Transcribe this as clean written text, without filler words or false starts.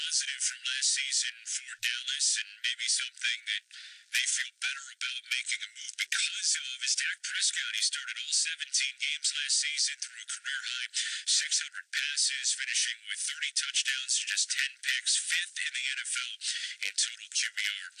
positive from last season for Dallas and maybe something that they feel better about making a move because of is Dak Prescott. He started all 17 games last season, threw a career high 600 passes, finishing with 30 touchdowns, just 10 picks, fifth in the NFL in total QBR